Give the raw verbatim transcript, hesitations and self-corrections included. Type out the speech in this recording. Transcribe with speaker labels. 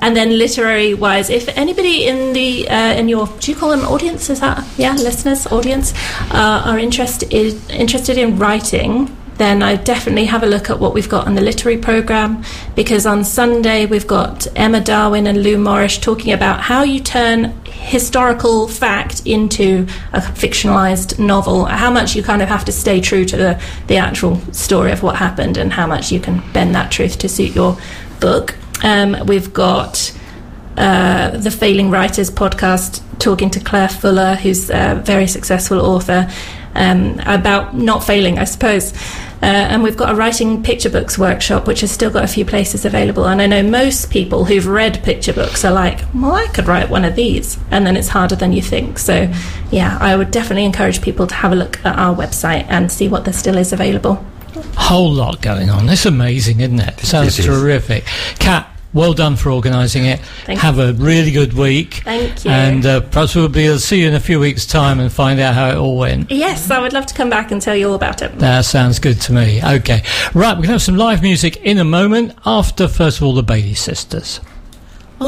Speaker 1: and then literary-wise, if anybody in the uh, in your, do you call them audience? Is that, yeah, listeners, audience, uh, are interested interested in writing, then I definitely have a look at what we've got on the literary programme, because on Sunday we've got Emma Darwin and Lou Morrish talking about how you turn historical fact into a fictionalised novel, how much you kind of have to stay true to the, the actual story of what happened, and how much you can bend that truth to suit your book. Um, we've got uh, the Failing Writers podcast talking to Claire Fuller, who's a very successful author, um, about not failing, I suppose. Uh, and we've got a writing picture books workshop, which has still got a few places available. And I know most people who've read picture books are like, well, I could write one of these. And then it's harder than you think. So, yeah, I would definitely encourage people to have a look at our website and see what there still is available.
Speaker 2: Whole lot going on. It's amazing, isn't it? Sounds
Speaker 3: it
Speaker 2: terrific. Kat, well done for organising it.
Speaker 1: Thank
Speaker 2: Have
Speaker 1: you.
Speaker 2: a really good week.
Speaker 1: Thank you.
Speaker 2: And uh, perhaps we'll be able to see you in a few weeks' time and find out how it all went.
Speaker 1: Yes, I would love to come back and tell you all about it.
Speaker 2: That sounds good to me. Okay. Right, we're going to have some live music in a moment after, first of all, the Bailey Sisters.